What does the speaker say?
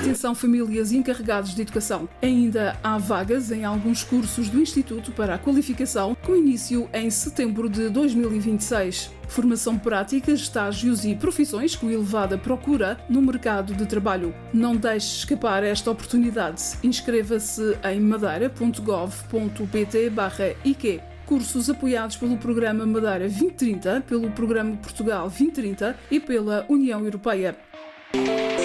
Atenção famílias e encarregados de educação. Ainda há vagas em alguns cursos do Instituto para a Qualificação, com início em setembro de 2026. Formação prática, estágios e profissões com elevada procura no mercado de trabalho. Não deixe escapar esta oportunidade. Inscreva-se em madeira.gov.pt/IQ. Cursos apoiados pelo Programa Madeira 2030, pelo Programa Portugal 2030 e pela União Europeia.